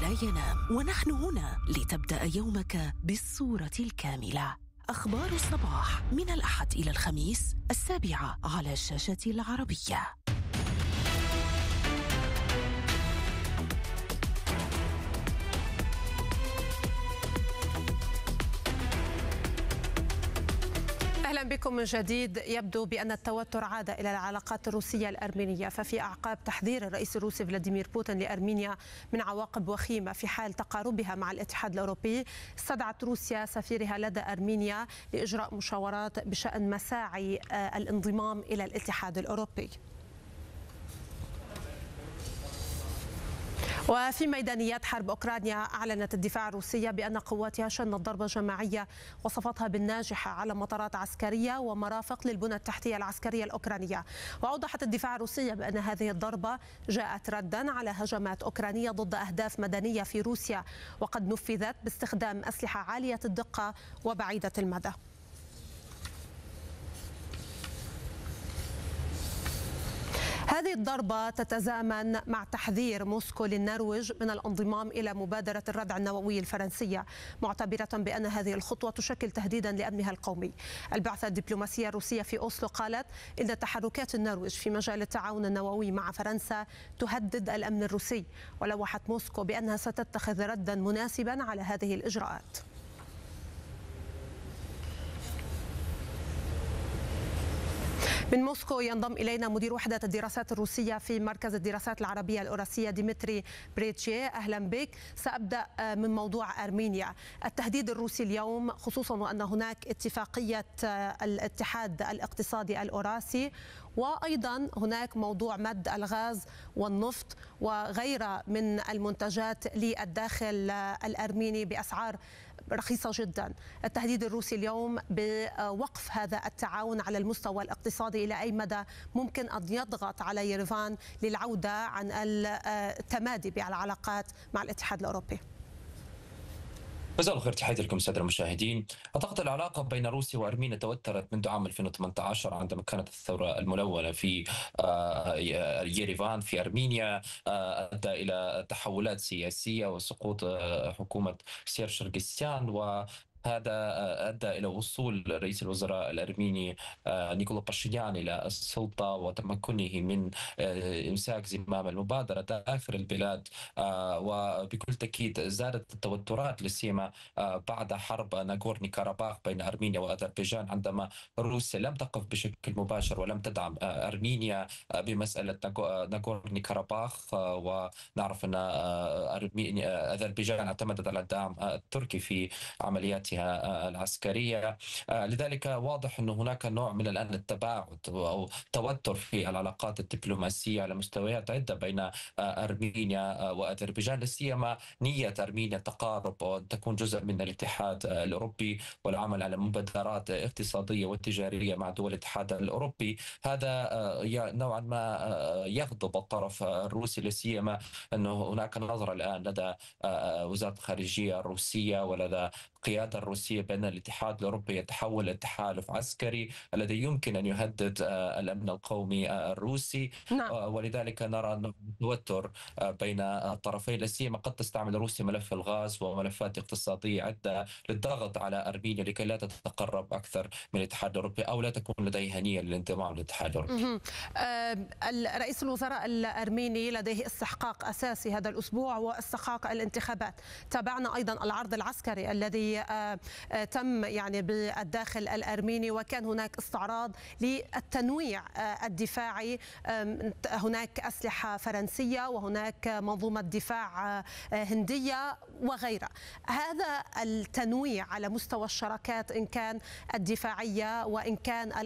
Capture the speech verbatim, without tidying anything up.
لا ينام، ونحن هنا لتبدأ يومك بالصورة الكاملة. أخبار الصباح من الأحد إلى الخميس السابعة على الشاشة العربية. أهلا بكم من جديد. يبدو بأن التوتر عاد إلى العلاقات الروسية الأرمينية، ففي أعقاب تحذير الرئيس الروسي فلاديمير بوتين لأرمينيا من عواقب وخيمة في حال تقاربها مع الاتحاد الأوروبي، استدعت روسيا سفيرها لدى أرمينيا لإجراء مشاورات بشأن مساعي الانضمام إلى الاتحاد الأوروبي. وفي ميدانيات حرب أوكرانيا، أعلنت الدفاع الروسية بأن قواتها شنت ضربة جماعية وصفتها بالناجحة على مطارات عسكرية ومرافق للبنى التحتية العسكرية الأوكرانية. وأوضحت الدفاع الروسية بأن هذه الضربة جاءت ردا على هجمات أوكرانية ضد أهداف مدنية في روسيا، وقد نفذت باستخدام أسلحة عالية الدقة وبعيدة المدى. هذه الضربة تتزامن مع تحذير موسكو للنرويج من الانضمام إلى مبادرة الردع النووي الفرنسية، معتبرة بأن هذه الخطوة تشكل تهديدا لأمنها القومي. البعثة الدبلوماسية الروسية في أوسلو قالت إن تحركات النرويج في مجال التعاون النووي مع فرنسا تهدد الأمن الروسي، ولوحت موسكو بأنها ستتخذ ردا مناسبا على هذه الإجراءات. من موسكو ينضم إلينا مدير وحدة الدراسات الروسية في مركز الدراسات العربية الأوراسية ديمتري بريتشيه. أهلا بك. سأبدأ من موضوع أرمينيا. التهديد الروسي اليوم، خصوصا وأن هناك اتفاقية الاتحاد الاقتصادي الأوراسي، وأيضا هناك موضوع مد الغاز والنفط وغيرها من المنتجات للداخل الأرميني بأسعار رخيصة جدا. التهديد الروسي اليوم بوقف هذا التعاون على المستوى الاقتصادي، إلى أي مدى ممكن أن يضغط على يريفان للعودة عن التمادي بالعلاقات مع الاتحاد الأوروبي؟ مساء الخير، تحياتي لكم سادة المشاهدين. أعتقد العلاقة بين روسيا وأرمينيا توترت منذ عام ألفين وثمانية عشر عندما كانت الثورة الملونة في يريفان في أرمينيا أدى إلى تحولات سياسية وسقوط حكومة سير شرقستان، و هذا أدى إلى وصول رئيس الوزراء الأرميني نيكولا باشينيان إلى السلطة وتمكنه من إمساك زمام المبادرة داخل البلاد. وبكل تأكيد زادت التوترات، لسيما بعد حرب ناغورني كاراباخ بين أرمينيا وأذربيجان، عندما روسيا لم تقف بشكل مباشر ولم تدعم أرمينيا بمسألة ناغورني كاراباخ. ونعرف أن أذربيجان اعتمدت على الدعم التركي في عملياتها العسكرية. لذلك واضح أن هناك نوع من الآن التباعد أو توتر في العلاقات الدبلوماسية على مستويات عدة بين أرمينيا وأذربيجان، لسيما نية أرمينيا تقارب وأن تكون جزء من الاتحاد الأوروبي والعمل على مبادرات اقتصادية وتجارية مع دول الاتحاد الأوروبي. هذا نوعا ما يغضب الطرف الروسي، لسيما أنه هناك نظرة الآن لدى وزارة الخارجية الروسية ولدى القيادة الروسية بأن الاتحاد الأوروبي يتحول إلى تحالف عسكري الذي يمكن أن يهدد الأمن القومي الروسي. نعم. ولذلك نرى توتر بين الطرفين، لا سيما قد تستعمل روسيا ملف الغاز وملفات اقتصادية عدة للضغط على أرمينيا لكي لا تتقرب أكثر من الاتحاد الأوروبي أو لا تكون لديها نية للانضمام للاتحاد الأوروبي. رئيس الوزراء الأرميني لديه استحقاق أساسي هذا الأسبوع، واستحقاق الانتخابات. تابعنا أيضا العرض العسكري الذي تم يعني بالداخل الأرميني، وكان هناك استعراض للتنويع الدفاعي. هناك أسلحة فرنسية وهناك منظومة دفاع هندية وغيرها. هذا التنويع على مستوى الشراكات، إن كان الدفاعية وإن كان